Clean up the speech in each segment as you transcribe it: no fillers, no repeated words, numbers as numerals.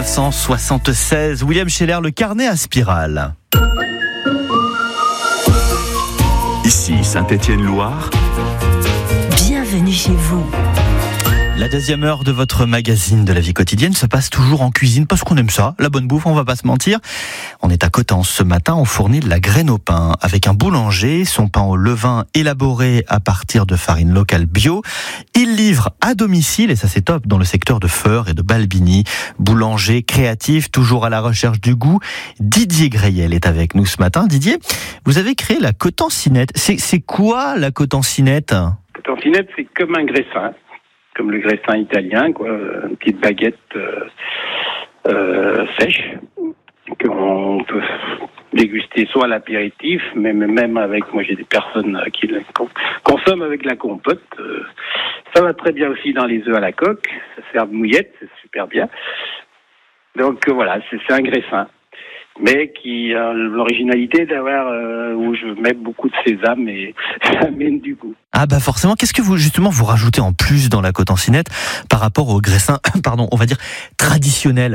1976, William Scheller, le carnet à spirale. Ici Saint-Étienne-Loire. Bienvenue chez vous. La deuxième heure de votre magazine de la vie quotidienne se passe toujours en cuisine parce qu'on aime ça, la bonne bouffe, on va pas se mentir. On est à Coutances ce matin, on fournit de la graine au pain avec un boulanger, son pain au levain élaboré à partir de farine locale bio. Il livre à domicile, et ça c'est top, dans le secteur de Feurs et de Balbigny. Boulanger créatif, toujours à la recherche du goût. Didier Grayel est avec nous ce matin. Didier, vous avez créé la Coutancinette. C'est quoi la Coutancinette ? Coutancinette, c'est comme un graissin. Comme le graissin italien, quoi, une petite baguette sèche qu'on peut déguster soit à l'apéritif, mais même avec, moi j'ai des personnes qui le consomment avec la compote. Ça va très bien aussi dans les œufs à la coque, ça sert de mouillette, c'est super bien. Donc voilà, c'est un graissin, mais qui a l'originalité d'avoir où je mets beaucoup de sésame et ça amène du goût. Ah bah forcément, qu'est-ce que vous justement vous rajoutez en plus dans la Coutancinette par rapport au graissin, on va dire traditionnel ?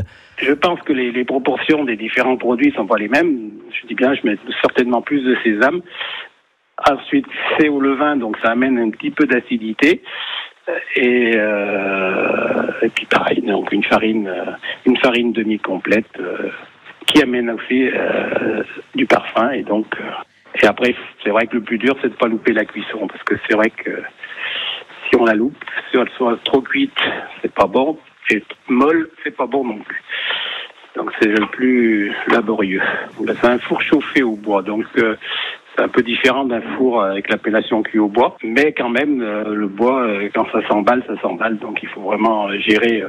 Je pense que les proportions des différents produits sont pas les mêmes. Je dis bien, je mets certainement plus de sésame. Ensuite, c'est au levain, donc ça amène un petit peu d'acidité. Et puis pareil, donc une farine demi-complète qui amène aussi du parfum et donc et après c'est vrai que le plus dur c'est de pas louper la cuisson parce que c'est vrai que si on la loupe, si elle soit trop cuite c'est pas bon et molle c'est pas bon non plus. Donc c'est le plus laborieux. Là, c'est un four chauffé au bois donc c'est un peu différent d'un four avec l'appellation cuit au bois, mais quand même le bois quand ça s'emballe donc il faut vraiment gérer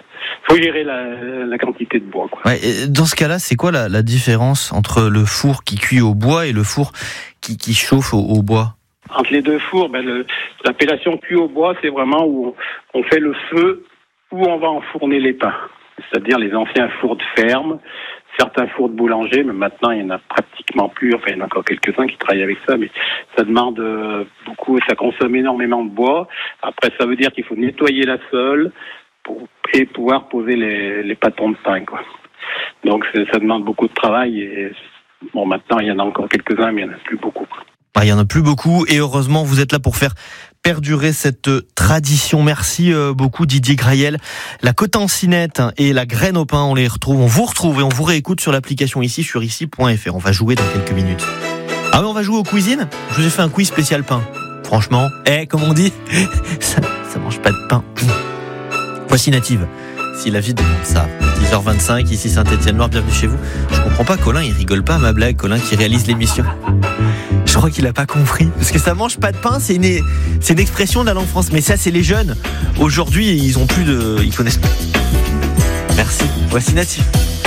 la quantité de bois, quoi. Ouais, dans ce cas-là, c'est quoi la différence entre le four qui cuit au bois et le four qui chauffe au bois ? Entre les deux fours, l'appellation cuit au bois, c'est vraiment où on fait le feu où on va enfourner les pains. C'est-à-dire les anciens fours de ferme, certains fours de boulanger, mais maintenant il y en a pratiquement plus, enfin il y en a encore quelques-uns qui travaillent avec ça, mais ça demande beaucoup, ça consomme énormément de bois. Après ça veut dire qu'il faut nettoyer la sole et pouvoir poser les pâtons de pain, quoi. Donc ça demande beaucoup de travail et bon maintenant il y en a encore quelques-uns mais il n'y en a plus beaucoup, quoi. Il y en a plus beaucoup et heureusement vous êtes là pour faire perdurer cette tradition. Merci beaucoup Didier Grayel. La Coutancinette et la graine au pain, on vous retrouve et on vous réécoute sur l'application ici sur ici.fr. On va jouer dans quelques minutes. Ah oui, on va jouer aux cuisines. Je vous ai fait un quiz spécial pain. Franchement, comme on dit, ça mange pas de pain. Voici Native. Si la vie demande ça. 10h25, ici Saint-Étienne-Loire, bienvenue chez vous. Je comprends pas, Colin, il rigole pas à ma blague, Colin qui réalise l'émission. Je crois qu'il a pas compris. Parce que ça mange pas de pain, c'est une expression de la langue française. Mais ça, c'est les jeunes. Aujourd'hui, ils connaissent pas. Merci. Voici Native.